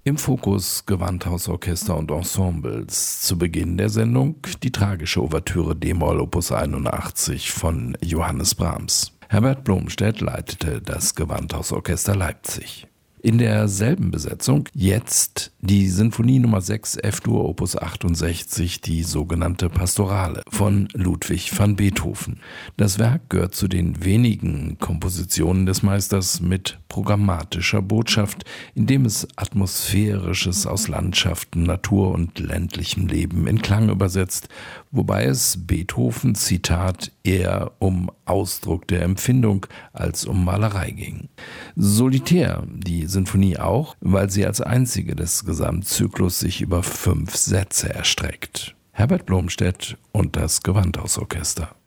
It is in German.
Im Fokus Gewandhausorchester und Ensembles. Zu Beginn der Sendung die tragische Ouvertüre d-Moll Opus 81 von Johannes Brahms. Herbert Blomstedt leitete das Gewandhausorchester Leipzig. In derselben Besetzung jetzt die Sinfonie Nummer 6 F-Dur Opus 68, die sogenannte Pastorale von Ludwig van Beethoven. Das Werk gehört zu den wenigen Kompositionen des Meisters mit programmatischer Botschaft, in dem es Atmosphärisches aus Landschaften, Natur und ländlichem Leben in Klang übersetzt, wobei es Beethoven, Zitat, eher um Ausdruck der Empfindung als um Malerei ging. Solitär die Sinfonie auch, weil sie als einzige des Gesamtzyklus sich über 5 Sätze erstreckt. Herbert Blomstedt und das Gewandhausorchester.